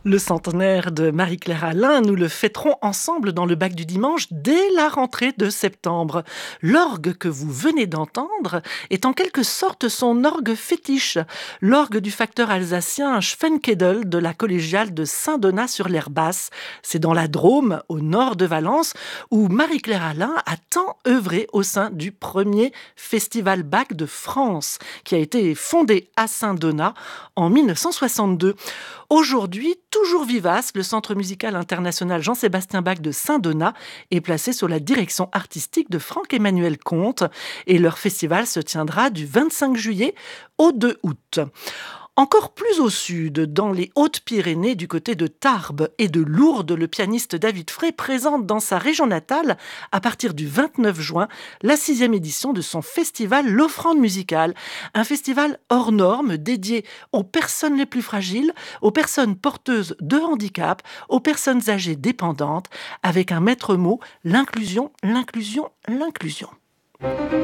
Le centenaire de Marie-Claire Alain, nous le fêterons ensemble dans le bac du dimanche dès la rentrée de septembre. L'orgue que vous venez d'entendre est en quelque sorte son orgue fétiche, l'orgue du facteur alsacien Schwenkedel de la collégiale de Saint-Donat-sur-l'Herbasse. C'est dans la Drôme, au nord de Valence, où Marie-Claire Alain a tant œuvré au sein du premier festival bac de France, qui a été fondé à Saint-Donat en 1962. Aujourd'hui, toujours vivace, le Centre musical international Jean-Sébastien Bach de Saint-Donat est placé sous la direction artistique de Franck-Emmanuel Comte et leur festival se tiendra du 25 juillet au 2 août. Encore plus au sud, dans les Hautes-Pyrénées, du côté de Tarbes et de Lourdes, le pianiste David Frey présente dans sa région natale, à partir du 29 juin, la 6e édition de son festival L'Offrande musicale. Un festival hors norme dédié aux personnes les plus fragiles, aux personnes porteuses de handicap, aux personnes âgées dépendantes, avec un maître mot, l'inclusion, l'inclusion, l'inclusion.